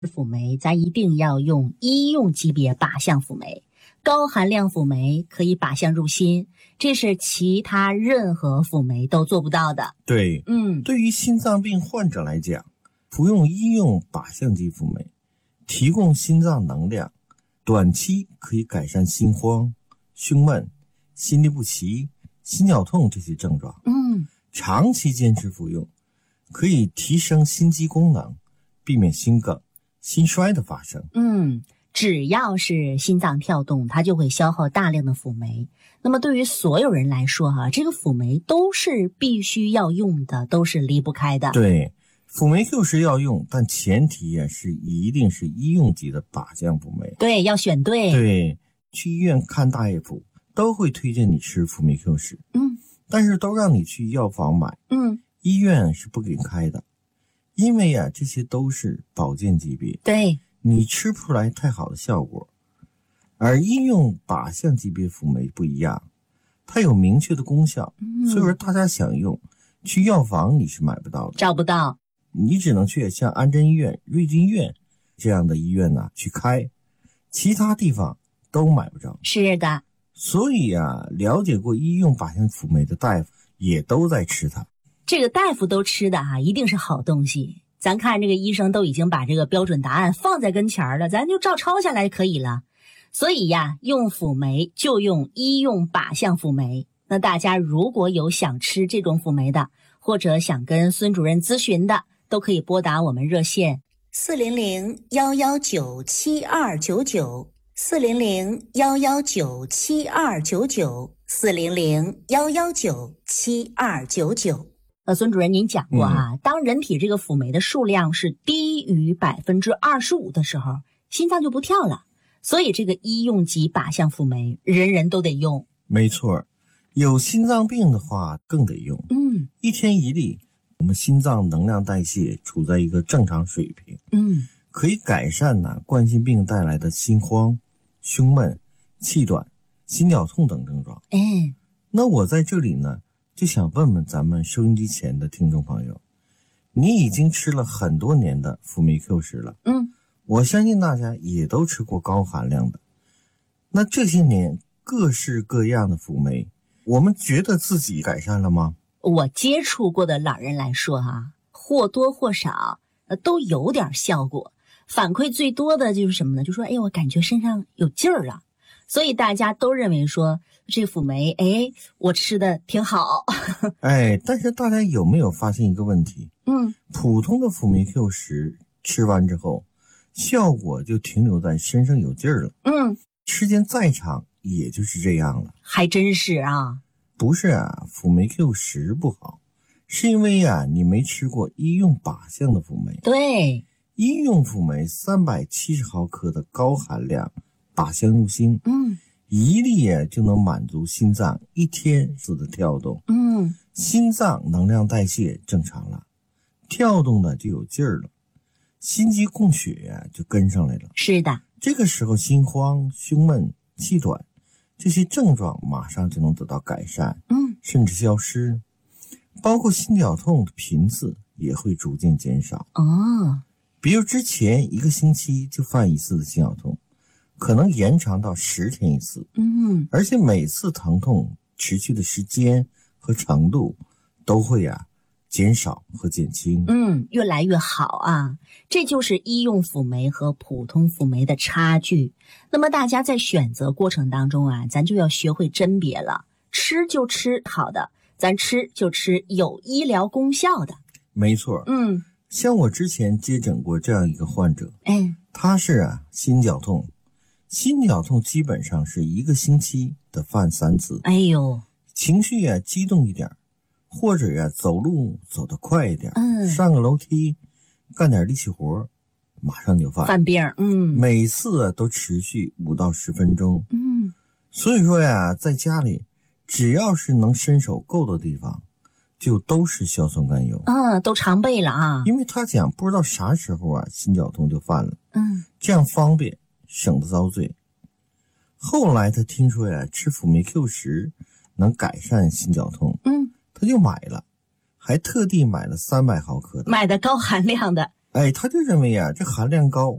辅酶，咱一定要用医用级别靶向辅酶，高含量辅酶可以靶向入心，这是其他任何辅酶都做不到的。 对，对于心脏病患者来讲，服用医用靶向级辅酶，提供心脏能量，短期可以改善心慌、胸闷、心律不齐、心绞痛这些症状。长期坚持服用，可以提升心肌功能，避免心梗、心衰的发生。 只要是心脏跳动，它就会消耗大量的辅酶。那么对于所有人来说这个辅酶都是必须要用的，都是离不开的。 对，辅酶 Q10要用，但前提是一定是医用级的靶向辅酶。 对，要选对。 对，去医院看大夫都会推荐你吃辅酶 Q10。但是都让你去药房买。医院是不给开的，因为这些都是保健级别。 对， 你吃不出来太好的效果。而医用靶向级别辅酶不一样，它有明确的功效，所以说大家想用，去药房你是买不到的， 找不到， 你只能去像安贞医院、瑞金医院这样的医院去开，其他地方都买不着。 是的， 所以了解过医用靶向辅酶的大夫也都在吃它。 这个大夫都吃的一定是好东西。咱看这个医生都已经把这个标准答案放在跟前了，咱就照抄下来可以了。所以用辅酶就用医用靶向辅酶。那大家如果有想吃这种辅酶的，或者想跟孙主任咨询的，都可以拨打我们热线400-119-7299，400-119-7299，400-119-7299。孙主任您讲过当人体这个辅酶的数量是低于25%的时候，心脏就不跳了。所以这个医用级靶向辅酶人人都得用。 没错，有心脏病的话更得用。一天一粒，我们心脏能量代谢处在一个正常水平。可以改善冠心病带来的心慌、胸闷、气短、心绞痛等症状。那我在这里就想问问咱们收音机前的听众朋友，你已经吃了很多年的辅酶 Q10 了。我相信大家也都吃过高含量的。那这些年各式各样的辅酶，我们觉得自己改善了吗？ 我接触过的老人来说或多或少都有点效果。反馈最多的就是什么呢？就说我感觉身上有劲儿了。所以大家都认为说这辅酶我吃的挺好。 但是大家有没有发现一个问题？普通的辅酶 Q10 吃完之后效果就停留在身上有劲儿了。时间再长也就是这样了。 还真是不是辅酶 Q10 不好，是因为你没吃过医用靶向的辅酶。 对， 医用辅酶370毫克的高含量靶向入心，一粒就能满足心脏一天次的跳动。心脏能量代谢正常了，跳动的就有劲儿了，心肌供血就跟上来了。 是的， 这个时候心慌、胸闷、气短这些症状马上就能得到改善，甚至消失，包括心绞痛的频次也会逐渐减少。比如之前1个星期就犯一次的心绞痛，可能延长到10天一次。而且每次疼痛持续的时间和程度都会减少和减轻。 越来越好这就是医用辅酶和普通辅酶的差距。那么大家在选择过程当中咱就要学会甄别了，吃就吃好的，咱吃就吃有医疗功效的。 没错。像我之前接诊过这样一个患者，他是心绞痛，心绞痛基本上是1个星期的犯3次。情绪激动一点，或者走路走得快一点，上个楼梯干点力气活，马上就犯病。 每次都持续5到10分钟。所以说在家里只要是能伸手够的地方就都是硝酸甘油。 都常备了因为他讲不知道啥时候心绞痛就犯了。这样方便，省得遭罪。后来他听说吃辅酶 Q10 能改善心绞痛，他就买了，还特地买了300毫克的， 买的高含量的。 他就认为啊，这含量高，